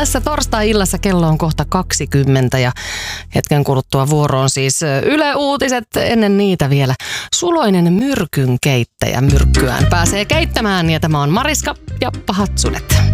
Tässä torstai-illassa kello on kohta 20 ja hetken kuluttua vuoroon siis Yle Uutiset. Ennen niitä vielä suloinen myrkynkeittäjä myrkkyään pääsee keittämään ja tämä on Mariska ja pahat sudet.